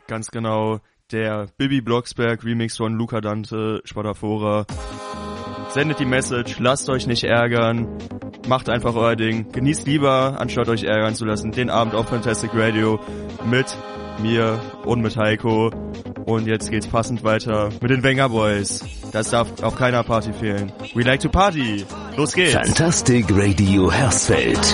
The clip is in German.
Ganz genau, der Bibi Blocksberg Remix von Luca Dante, Spadafora. Sendet die Message, lasst euch nicht ärgern, macht einfach euer Ding, genießt lieber, anstatt euch ärgern zu lassen, den Abend auf Fantastic Radio mit mir und mit Heiko. Und jetzt geht's passend weiter mit den Wenger Boys. Das darf auf keiner Party fehlen. We like to party. Los geht's. Fantastic Radio Hersfeld.